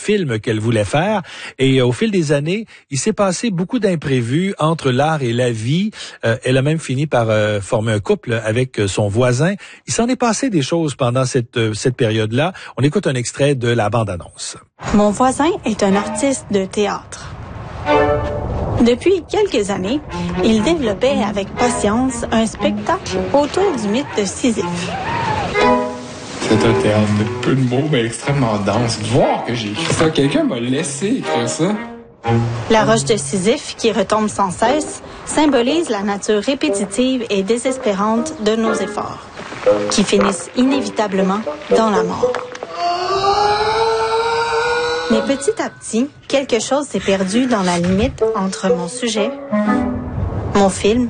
film qu'elle voulait faire. Et au fil des années, il s'est passé beaucoup d'imprévus entre l'art et la vie. Elle a même fini par former un couple avec son voisin. Il s'en est passé des choses pendant cette période-là. On écoute un extrait de la bande-annonce. Mon voisin est un artiste de théâtre. Depuis quelques années, il développait avec patience un spectacle autour du mythe de Sisyphe. C'est un théâtre de peu de mots, mais extrêmement dense. Voir que j'ai écrit ça, quelqu'un m'a laissé écrire ça. La roche de Sisyphe, qui retombe sans cesse, symbolise la nature répétitive et désespérante de nos efforts, qui finissent inévitablement dans la mort. Mais petit à petit, quelque chose s'est perdu dans la limite entre mon sujet, mon film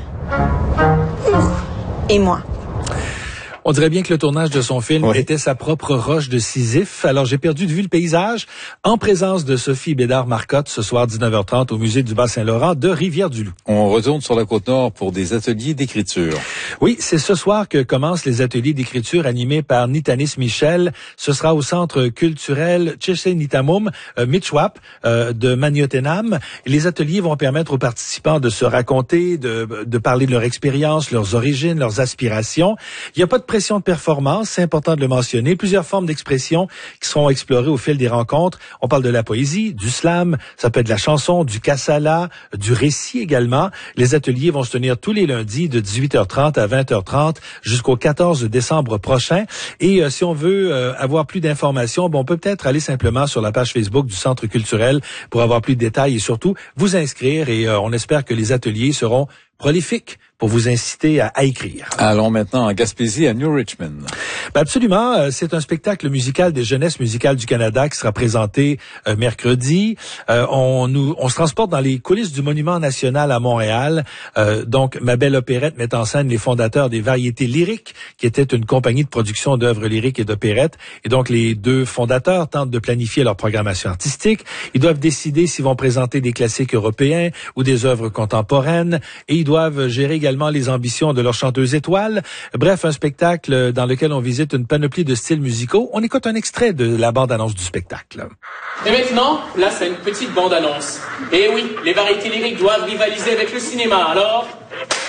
et moi. On dirait bien que le tournage de son film était sa propre roche de Sisyphe. Alors, j'ai perdu de vue le paysage en présence de Sophie Bédard-Marcotte ce soir 19h30 au musée du Bas-Saint-Laurent de Rivière-du-Loup. On retourne sur la Côte-Nord pour des ateliers d'écriture. Oui, c'est ce soir que commencent les ateliers d'écriture animés par Nitanis Michel. Ce sera au centre culturel Chichen-Itamum, Michwap, de Maniotenam. Les ateliers vont permettre aux participants de se raconter, de parler de leur expérience, leurs origines, leurs aspirations. Il n'y a pas de pression de performance, c'est important de le mentionner. Plusieurs formes d'expression qui seront explorées au fil des rencontres. On parle de la poésie, du slam, ça peut être de la chanson, du kassala, du récit également. Les ateliers vont se tenir tous les lundis de 18h30 à 20h30 jusqu'au 14 décembre prochain. Et si on veut avoir plus d'informations, on peut peut-être aller simplement sur la page Facebook du Centre culturel pour avoir plus de détails et surtout vous inscrire. Et on espère que les ateliers seront prolifiques pour vous inciter à écrire. Allons maintenant en Gaspésie, à New Richmond. Absolument. C'est un spectacle musical des Jeunesses musicales du Canada qui sera présenté mercredi. On se transporte dans les coulisses du Monument national à Montréal. Donc, Ma Belle Opérette met en scène les fondateurs des Variétés lyriques, qui était une compagnie de production d'œuvres lyriques et d'opérettes. Et donc, les deux fondateurs tentent de planifier leur programmation artistique. Ils doivent décider s'ils vont présenter des classiques européens ou des œuvres contemporaines. Et ils doivent gérer également les ambitions de leur chanteuse étoile. Bref, un spectacle dans lequel on visite une panoplie de styles musicaux. On écoute un extrait de la bande-annonce du spectacle. Et maintenant, là, c'est une petite bande-annonce. Et oui, les variétés lyriques doivent rivaliser avec le cinéma, alors...